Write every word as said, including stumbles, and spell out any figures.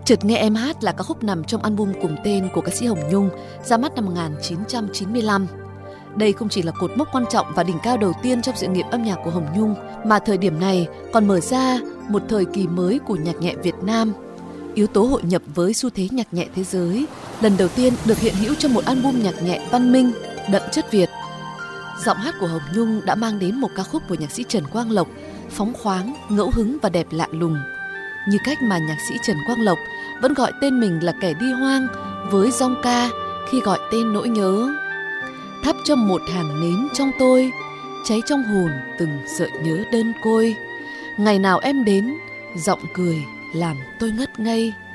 Chợt nghe em hát là ca khúc nằm trong album cùng tên của ca sĩ Hồng Nhung, ra mắt năm một nghìn chín trăm chín mươi lăm. Đây không chỉ là cột mốc quan trọng và đỉnh cao đầu tiên trong sự nghiệp âm nhạc của Hồng Nhung, mà thời điểm này còn mở ra một thời kỳ mới của nhạc nhẹ Việt Nam. Yếu tố hội nhập với xu thế nhạc nhẹ thế giới lần đầu tiên được hiện hữu trong một album nhạc nhẹ văn minh, đậm chất Việt. Giọng hát của Hồng Nhung đã mang đến một ca khúc của nhạc sĩ Trần Quang Lộc, phóng khoáng, ngẫu hứng và đẹp lạ lùng. Như cách mà nhạc sĩ Trần Quang Lộc vẫn gọi tên mình là kẻ đi hoang với dong ca khi gọi tên nỗi nhớ. Thắp cho một hàng nến trong tôi, cháy trong hồn từng sợi nhớ đơn côi. Ngày nào em đến, giọng cười làm tôi ngất ngây.